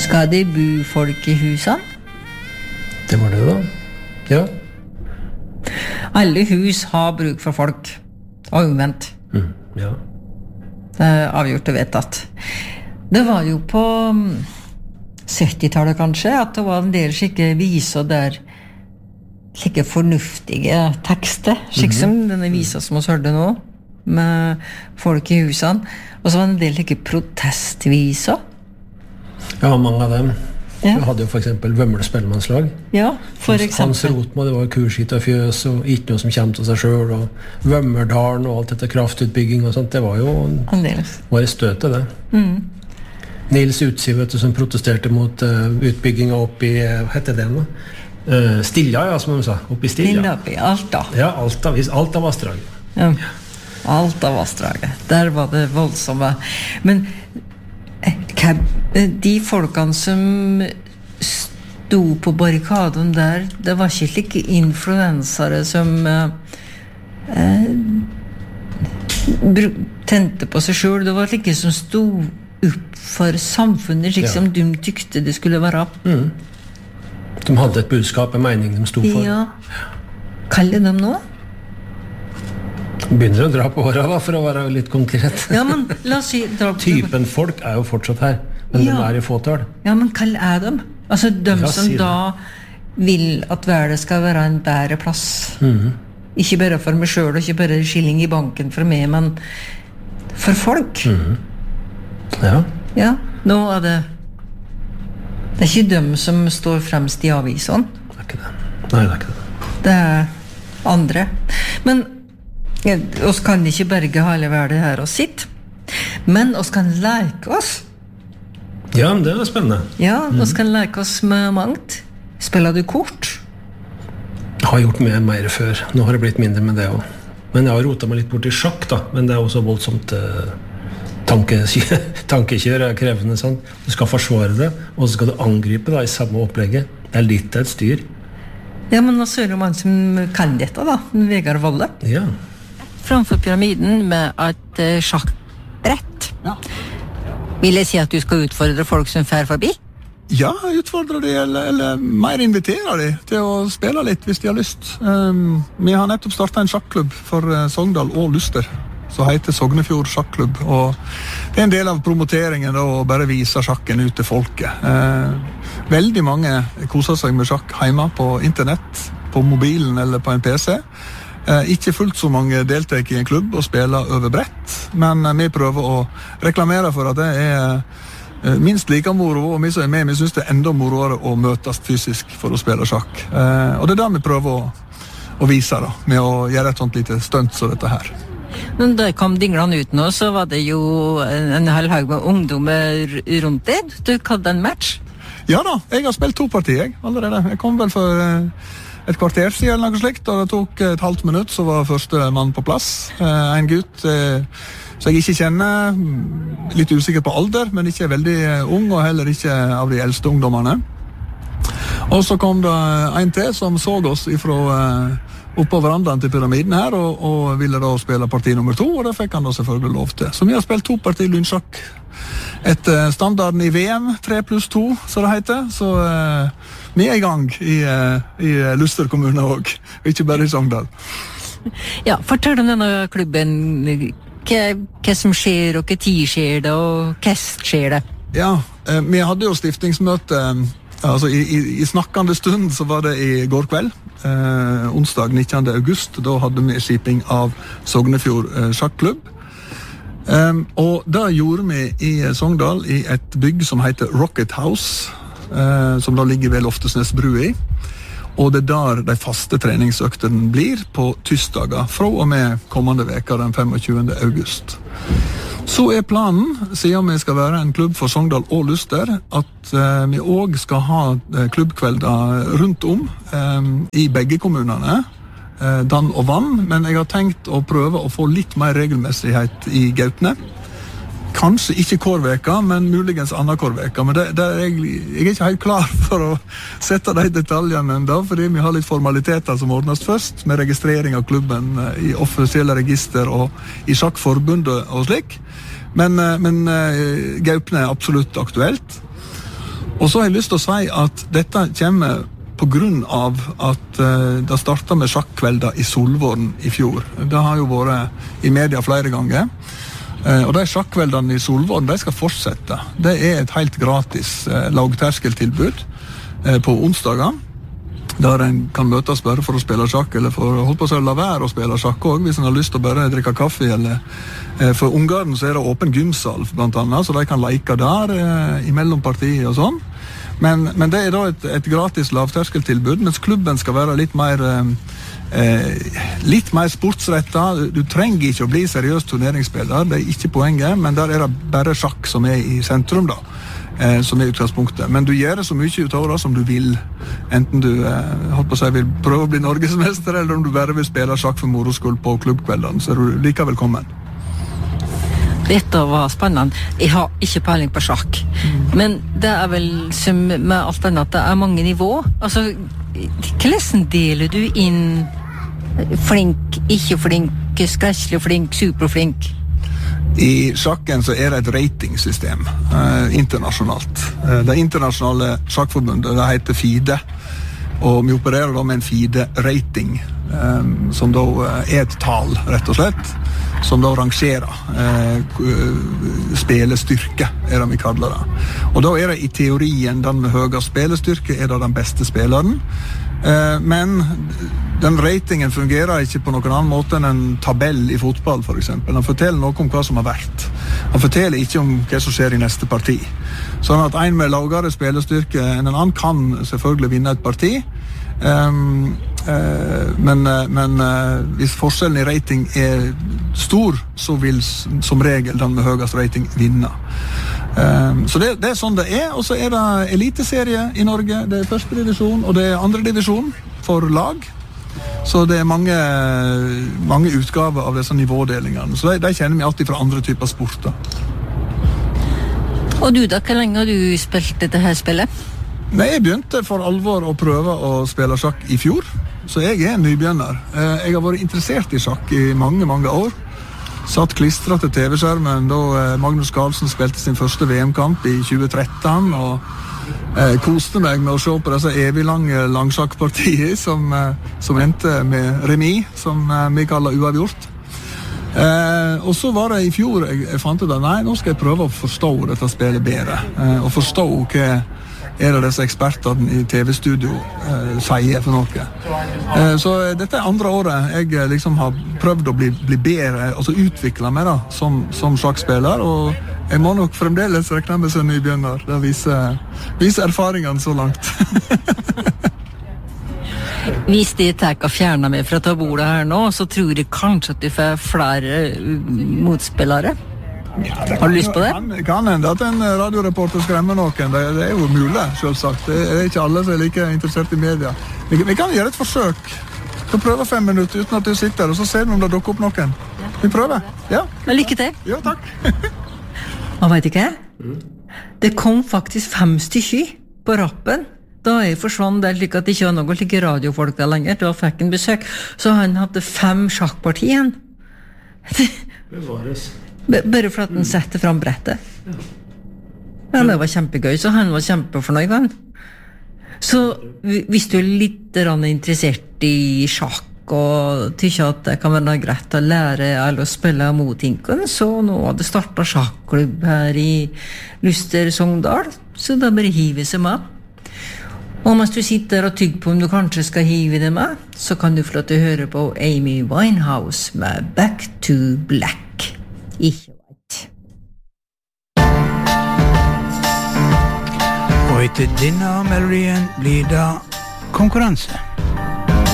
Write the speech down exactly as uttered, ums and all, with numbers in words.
Skal det bo folk I husene? Det var det da. Ja. Alle hus har bruk for folk. Og omvendt. Mm, ja. Det er avgjort og vedtatt. Det var jo på syttitallet kanskje, at det var en del skikke viser der skikke fornuftige tekster, slik som mm-hmm. denne visa som vi hørte nå, med folk I husene. Og så var det en del skikke protestviser. Ja, mange av dem. Ja. Vi hadde jo for eksempel Vømmel spellemannslag. Ja, for eksempel. Hans Rotmo, det var kurskitt og fjøs, og ikke noe som kommer til seg selv, og Vømmerdalen og alt dette kraftutbygging og sånt, det var jo Andeles. Var I støtet det. Mm. Nils Utsi, vet du, som protesterte mot uh, utbygginga opp I, hva heter det nå? Uh, Stilja, ja, som de sa. Opp I Stilja. Stilja opp I Alta. Ja, Alta, Alta Vassdraget. Ja, Alta Vassdraget. Der var det voldsomme. Men de folkene som sto på barrikaden der, det var ikke like influensere som eh, tente på seg selv. Det var like som sto upp for samfunnet, slik som ja. De tykte det skulle være. Mm. De hadde et budskap, en mening de stod for. Ja. Kaller de nå? Begynner å dra på håret da, for å være litt konkret. Ja, men la oss si... Typen folk er jo fortsatt her, men ja. De er I fåtall. Ja, men hva er de? Altså, de ja, som da vil at verden skal være en bedre plass. Mm-hmm. Ikke bare for meg selv, og ikke bare skilling I banken for meg, men for folk. Mm-hmm. Ja. Ja, nå er det... Det er ikke de som står fremst I avisen. Det er ikke det. Nei, det er ikke det. Det er andre. Men ja, oss kan ikke berge hele verden her og sitt. Men oss kan leke oss. Ja, det er spennende. Ja, mm. oss kan leke oss med mangt. Spiller du kort? Jeg har gjort mer, mer før. Nå har det blitt mindre med det også. Men jeg har rotet meg litt bort I sjakk da. Men det er også voldsomt eh, tankekjør, tankekjør er krevende, sånn. Du skal forsvare det, og så skal du angripe da, I samme opplegget. Det er litt et styr. Ja, men nå ser du man som kan dette da. Vegard Volle. Ja. Framfor pyramiden med et uh, sjakkbrett. Ja. Vil jeg si at du skal utfordre folk som fer forbi? Ja, utfordre de, eller, eller mer invitere de til å spille litt hvis de har lyst. Um, vi har nettopp startet en sjakklubb for uh, Sogndal og Luster, som heter Sognefjord Sjakklubb, og det er en del av promoteringen da, å bare vise sjakken ut til folket. Uh, veldig mange koser seg med sjakk hjemme på internett, på mobilen eller på en P C. Eh, ikke fullt så mange deltar I en klubb og spiller over brett, men eh, vi prøver å reklamere for at det er eh, minst like moro, og vi som er med, vi synes det er enda moroere å møtes fysisk for å spille sjakk. Eh, og det er det vi prøver å, å vise da, med å gjøre et sånt lite stunt som dette her. Men da kom dinglene ut nå, så var det jo en hel haug med ungdommer rundt det. Du hadde en match? Ja da, jeg har spilt to partier jeg, allerede. Jeg kom vel for... Eh, et kvarter siden eller noe slikt, og det tok et halvt minutt, så var første mann på plass. Eh, en gutt eh, som jeg ikke kjenner, litt usikker på alder, men ikke veldig ung, og heller ikke av de eldste ungdommene. Og så kom det en til som så oss ifra eh, oppå verandaen til pyramiden her, og, og ville da spille parti nummer to, og det fikk han da selvfølgelig lov til. Så vi har spilt to parti lynsjakk. Etter standarden I V M, tre pluss to, så det heter, så... Eh, Vi er I gang I, I Luster kommune også, ikke bare I Sogndal. Ja, fortell om denne klubben, hva, hva som skjer, og hva tid skjer det, og hva skjer det? Ja, eh, vi hadde jo stiftingsmøte, altså I, I, I snakkende stund så var det I går kveld, eh, onsdag nittende august, da hadde vi skiping av Sognefjord eh, sjakklubb. Um, og da gjorde vi I Sogndal I et bygg som heter Rocket House, Uh, som da ligger ved Loftesnes bru I, og det er der de faste treningsøktene blir på tirsdager fra og med kommende veka den tjuefemte august. Så er planen, siden vi skal være en klubb for Sogndal og Luster, at uh, vi også skal ha uh, klubbkvelder rundt om um, I begge kommunene, uh, Dan og Vann, men jeg har tenkt å prøve å få litt mer regelmessighet I Gautne. Kanskje ikke kårveka, men muligens annen kårveka. Men det, det er jeg, jeg er ikke helt klar for å sette de detaljene enda, fordi vi har litt formaliteter som ordnes først, med registrering av klubben I offisielle register og I sjakkforbundet og slik. Men, men Gaupne er absolutt aktuelt. Og så har jeg lyst til å si at dette kommer på grunn av at uh, det startet med sjakkvelder i Solvåren i fjor. Det har jo vært i media flere ganger. Uh, og de sjakkveldene i Solvåren, de skal fortsette. Det er et helt gratis uh, lavterskeltilbud uh, på onsdager, der en kan møtes bare for å spille sjakk, eller for å holde på å la være å spille sjakk også, hvis en har lyst til å bare drikke kaffe, eller uh, for ungene så er det åpen gymsal, blant annet, så de kan leke der uh, i mellompartiet og sånn. Men, men det er da et, et gratis lavterskeltilbud, mens klubben skal være litt mer eh, litt mer sportsrettet. Du, du trenger ikke å bli seriøs turneringsspiller, det er ikke poenget, men der er det bare sjakk som er i sentrum da, eh, som er utgangspunktet. Men du gjør det så mye utover det som du vil, enten du eh, holdt på å si, vil prøve å bli norgesmester, eller om du bare vil spille sjakk for moroskull på klubbkveldene, så er du like velkommen. Dette var spennende. Jeg har ikke peiling på sjakk. Mm. Men det er vel som med alt annet, det er mange nivå. Altså, hvordan deler du inn flink, ikke flink, skresselig flink, superflink? I sjakken så er det et ratingsystem, eh, internasjonalt. Eh, det internasjonale sjakkforbundet, det heter FIDE, og vi opererer da med en FIDE-rating, eh, som da er et tal, rett og slett, som da rangerer eh, spelestyrke, er det vi kaller det. Og da er det i teorien den med høyest spelestyrke er det den beste spilleren. Eh, men den ratingen fungerer ikke på noen annen måte enn en tabell i fotball, for eksempel. Han forteller noe om hva som har vært. Han forteller ikke om hva som skjer i neste parti. Sånn at en med lavere spelestyrke enn en annen kan selvfølgelig vinne et parti. Um, uh, men, uh, men uh, hvis forskjellen i rating er stor, så vil som regel den med høyest rating vinne. Um, så det, det er sånn det er. Og så er det eliteserie i Norge. Det er første divisjon, og det er andre divisjon for lag. Så det er mange, mange utgaver av disse nivådelingene. Så de, de kjenner vi alltid fra andre typer sporter. Og du da, hvor lenge har du spilt dette her spillet? Nei, jeg begynte for alvor å prøve å spille sjakk i fjor, så jeg er en nybegynner. Jeg har vært interessert i sjakk i mange, mange år. Satt klistret til T V-skjermen da Magnus Carlsen spilte sin første V M-kamp i tjue tretten, og jeg koste meg med å se på disse evig lange langsjakkpartier som, som endte med remis, som vi kaller uavgjort. Eh, og så var det i fjor jeg, jeg fant ut at nei, nå skal jeg prøve å forstå dette spillet bedre, eh, og forstå hva er det disse ekspertene i T V-studio eh, sier for noe. Eh, så dette er andre året jeg liksom har prøvd å bli, bli bedre, altså utvikle meg da, som, som sjakkspiller, og jeg må nok fremdeles rekne med som nybegynner. Det viser, viser erfaringene så langt. Hvis de tar og fjerner meg fra tabordet her nå, så tror jeg kanskje at du får flere motspillere. Ja, har du lyst på det? Kan, kan hende at en radioreporter skremmer noen. Det, det er jo mulig, selvsagt. Det er ikke alle som er like interessert i media. Vi, vi kan gjøre et forsøk. Vi kan prøve fem minutter uten at du sitter, og så ser vi om det dukker opp noen. Vi prøver. Ja. Men lykke til. Ja, takk. Og vet ikke, det kom faktisk fem stykker på rappen. Da jeg forsvann der slik at det ikke var noe like radiofolk der lenger. Da fikk en besøk. Så han hadde fem sjakkpartier igjen. Bevares. Bare for at han setter fram brettet. Ja, det var kjempegøy, så han var kjempefornøyd, han. Så hvis du er litt interessert i sjakk, og tykker at det kan være greit å lære eller å spille mot hinken, så nå har det startet sjakklubb her i Luster Sogndal, så da bare hiver seg med. Og mens du sitter og tygger på om du kanskje skal hive det med, så kan du få lov til å høre på Amy Winehouse med Back to Black. Ikke vet. Og etter denne melodien blir det konkurranse.